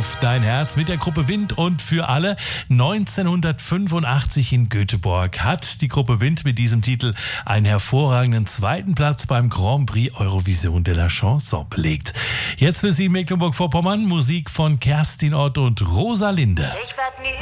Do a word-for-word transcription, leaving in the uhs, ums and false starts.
auf dein Herz mit der Gruppe Wind und für alle. neunzehnhundertfünfundachtzig in Göteborg hat die Gruppe Wind mit diesem Titel einen hervorragenden zweiten Platz beim Grand Prix Eurovision de la Chanson belegt. Jetzt für Sie in Mecklenburg-Vorpommern Musik von Kerstin Ott und Rosalinde. Ich werd nie